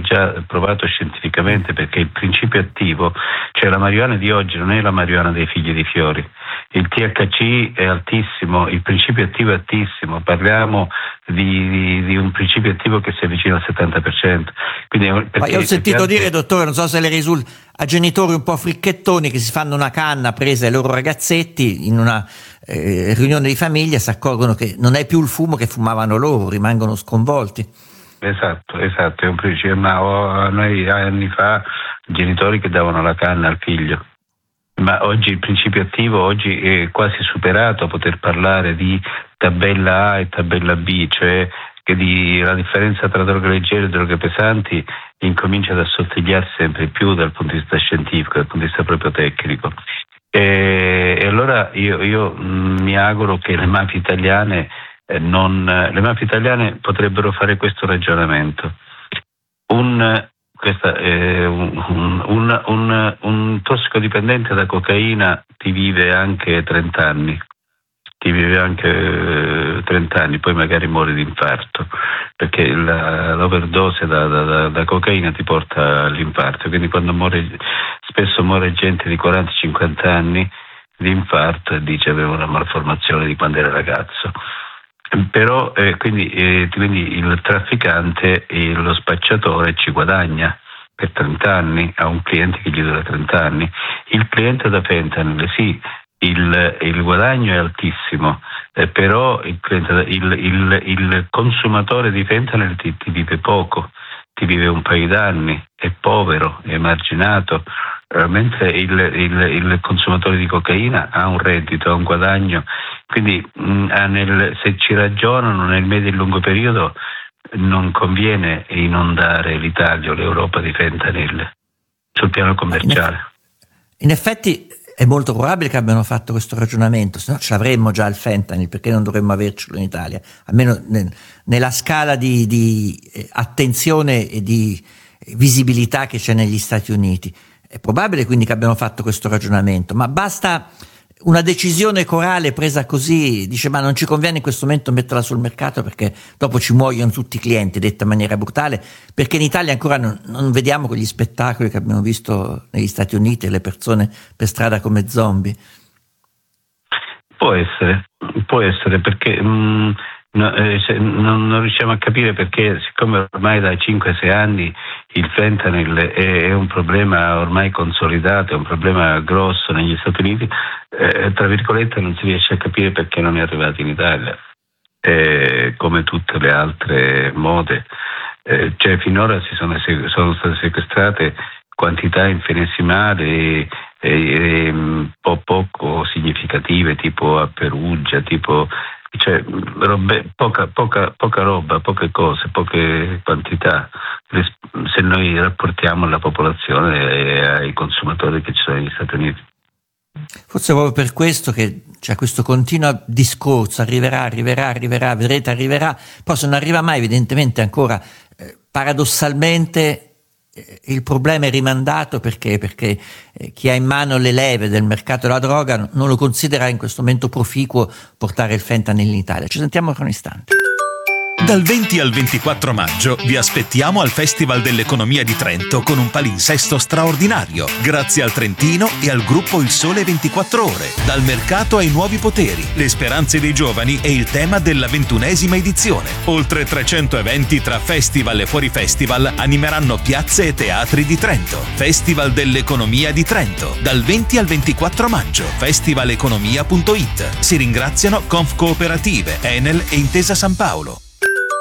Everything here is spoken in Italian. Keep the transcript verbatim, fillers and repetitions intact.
già provato scientificamente, perché il principio attivo, cioè la marijuana di oggi non è la marijuana dei figli di fiori, il T H C è altissimo, il principio attivo è altissimo, parliamo di, di, di un principio attivo che si avvicina al settanta per cento. Quindi, ma io ho sentito perché... dire, dottore, non so se le risulta, a genitori un po' fricchettoni che si fanno una canna presa ai loro ragazzetti in una eh, riunione di famiglia, si accorgono che non è più il fumo che fumavano loro, rimangono sconvolti. Esatto, esatto, è un principio, ma noi anni fa genitori che davano la canna al figlio. Ma oggi il principio attivo oggi è quasi superato a poter parlare di tabella A e tabella B, cioè che di, la differenza tra droghe leggere e droghe pesanti incomincia ad assottigliarsi sempre più dal punto di vista scientifico, dal punto di vista proprio tecnico. E, e allora io, io mh, mi auguro che le mafie italiane eh, non le mafie italiane potrebbero fare questo ragionamento. Un Questa è un, un, un, un tossicodipendente da cocaina ti vive anche trenta anni, ti vive anche eh, trenta anni, poi magari muore di infarto, perché la, l'overdose da, da, da cocaina ti porta all'infarto, quindi quando muore, spesso muore gente di quaranta cinquanta anni di infarto e dice aveva una malformazione di quando era ragazzo. Però eh, quindi, eh, quindi il trafficante e lo spacciatore ci guadagna per trenta anni, ha un cliente che gli dura trenta anni. Il cliente da fentanyl, sì, il, il guadagno è altissimo, eh, però il, cliente, il, il, il consumatore di fentanyl ti, ti vive poco, ti vive un paio d'anni, è povero, è emarginato, eh, mentre il, il, il consumatore di cocaina ha un reddito, ha un guadagno. Quindi mh, nel, se ci ragionano nel medio e lungo periodo non conviene inondare l'Italia o l'Europa di fentanyl sul piano commerciale. In effetti è molto probabile che abbiano fatto questo ragionamento, se no ce l'avremmo già il fentanyl, perché non dovremmo avercelo in Italia, almeno nel, nella scala di, di attenzione e di visibilità che c'è negli Stati Uniti. È probabile quindi che abbiano fatto questo ragionamento, ma basta una decisione corale presa così, dice ma non ci conviene in questo momento metterla sul mercato perché dopo ci muoiono tutti i clienti, detta in maniera brutale, perché in Italia ancora non, non vediamo quegli spettacoli che abbiamo visto negli Stati Uniti, le persone per strada come zombie. Può essere, può essere perché mh, no, eh, se, non, non riusciamo a capire perché, siccome ormai da cinque sei anni il fentanyl è, è un problema ormai consolidato, è un problema grosso negli Stati Uniti, eh, tra virgolette non si riesce a capire perché non è arrivato in Italia, eh, come tutte le altre mode. Eh, cioè finora si sono, sono state sequestrate quantità infinitesimali e, e, e un po' poco significative, tipo a Perugia, tipo cioè robe, poca, poca, poca roba, poche cose, poche quantità, se noi rapportiamo alla popolazione e ai consumatori che ci sono negli Stati Uniti. Forse proprio per questo che c'è questo continuo discorso, arriverà, arriverà, arriverà, vedrete, arriverà, poi se non arriva mai evidentemente ancora eh, paradossalmente eh, il problema è rimandato perché, perché eh, chi ha in mano le leve del mercato della droga non lo considera in questo momento proficuo portare il fentanyl in Italia. Ci sentiamo fra un istante. Dal venti al ventiquattro maggio vi aspettiamo al Festival dell'Economia di Trento con un palinsesto straordinario, grazie al Trentino e al gruppo Il Sole ventiquattro Ore. Dal mercato ai nuovi poteri, le speranze dei giovani e il tema della ventunesima edizione. Oltre trecento eventi tra festival e fuori festival animeranno piazze e teatri di Trento. Festival dell'Economia di Trento, dal venti al ventiquattro maggio. festivaleconomia punto it. Si ringraziano Confcooperative, Enel e Intesa San Paolo.